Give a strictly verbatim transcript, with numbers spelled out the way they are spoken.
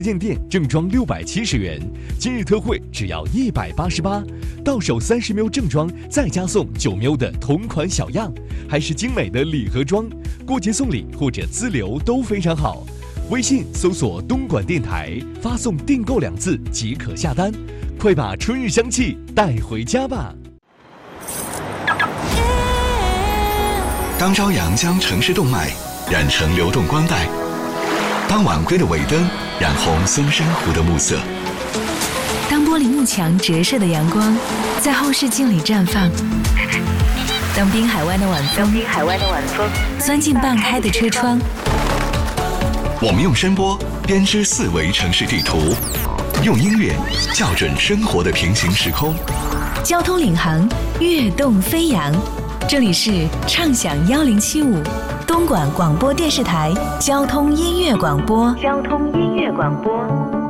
件店正装六百七十元，今日特惠只要一百八十八，到手三十 ml 正装再加送九 ml 的同款小样，还是精美的礼盒装，过节送礼或者自留都非常好。微信搜索东莞电台，发送订购两字即可下单，快把春日香气带回家吧。 当朝阳将城市动脉染成流动光带，当晚归的尾灯染红松山湖的暮色， 当玻璃幕墙折射的阳光在后视镜里绽放，当滨海湾的晚风滨海湾的晚风钻进半开的车窗， 我们用声波编织四维城市地图，用音乐校准生活的平行时空。 交通领航，跃动飞扬。这里是畅享一零七五东莞广播电视台交通音乐广播。交通音乐广播。